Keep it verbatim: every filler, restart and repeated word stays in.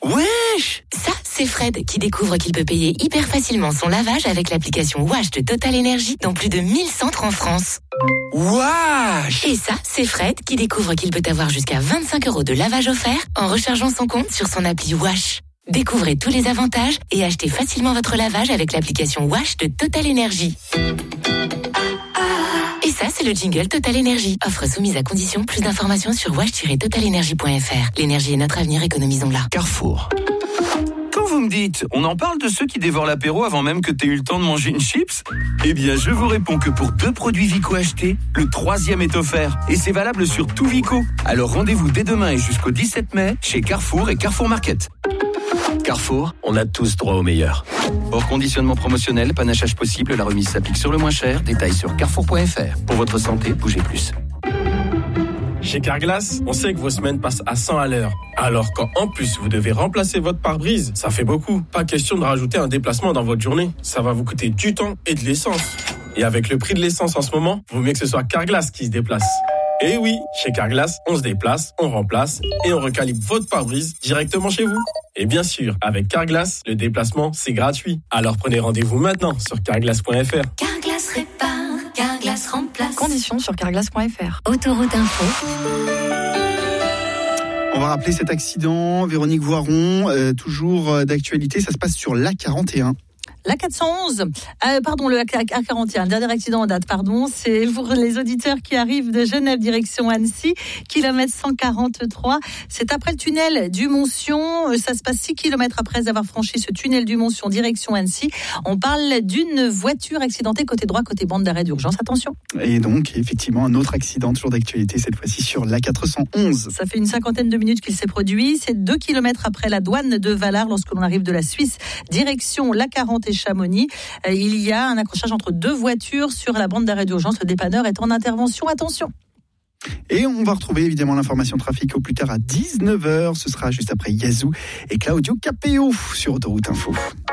Wesh! Ça, c'est Fred qui découvre qu'il peut payer hyper facilement son lavage avec l'application Wash de Total Energy dans plus de mille centres en France. Wesh! Et ça, c'est Fred qui découvre qu'il peut avoir jusqu'à vingt-cinq euros de lavage offert en rechargeant son compte sur son appli Wash. Découvrez tous les avantages et achetez facilement votre lavage avec l'application Wash de Total Energy. Et ça, c'est le jingle Total Energy. Offre soumise à condition. Plus d'informations sur wash tiret total energy point f r. L'énergie est notre avenir, économisons-la. Carrefour. Quand vous me dites, on en parle de ceux qui dévorent l'apéro avant même que t'aies eu le temps de manger une chips? Eh bien, je vous réponds que pour deux produits Vico achetés, le troisième est offert. Et c'est valable sur tout Vico. Alors rendez-vous dès demain et jusqu'au dix-sept mai chez Carrefour et Carrefour Market. Carrefour, on a tous droit au meilleur. Hors conditionnement promotionnel, panachage possible, la remise s'applique sur le moins cher. Détails sur carrefour point f r. Pour votre santé, bougez plus. Chez Carglass, on sait que vos semaines passent à cent à l'heure. Alors quand en plus vous devez remplacer votre pare-brise, ça fait beaucoup. Pas question de rajouter un déplacement dans votre journée. Ça va vous coûter du temps et de l'essence. Et avec le prix de l'essence en ce moment, vaut mieux que ce soit Carglass qui se déplace. Et oui, chez Carglass, on se déplace, on remplace et on recalibre votre pare-brise directement chez vous. Et bien sûr, avec Carglass, le déplacement, c'est gratuit. Alors prenez rendez-vous maintenant sur carglass point f r. Carglass répare, Carglass remplace. Conditions sur carglass point f r. Autoroute Info. On va rappeler cet accident, Véronique Voiron, euh, toujours d'actualité, ça se passe sur l'A quarante et un. La quatre cent onze, euh, pardon, le A quarante et un, dernier accident en date, pardon, c'est pour les auditeurs qui arrivent de Genève direction Annecy, kilomètre cent quarante-trois. C'est après le tunnel du Montsion, ça se passe six kilomètres après avoir franchi ce tunnel du Montsion direction Annecy. On parle d'une voiture accidentée côté droit, côté bande d'arrêt d'urgence. Attention. Et donc, effectivement, un autre accident, toujours d'actualité, cette fois-ci sur l'A quatre cent onze. Ça fait une cinquantaine de minutes qu'il s'est produit. C'est deux kilomètres après la douane de Valard, lorsque l'on arrive de la Suisse, direction l'A quarante et Chamonix. Il y a un accrochage entre deux voitures sur la bande d'arrêt d'urgence. Le dépanneur est en intervention. Attention. Et on va retrouver évidemment l'information trafic au plus tard à dix-neuf heures. Ce sera juste après Yazoo et Claudio Capéo sur Autoroute Info.